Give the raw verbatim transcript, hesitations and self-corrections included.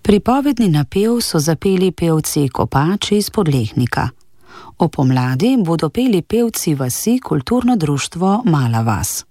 Pripovedni napev so zapeli pevci Kopači iz Podlehnika. O pomladi bodo peli pevci vasi Kulturno društvo Mala vas.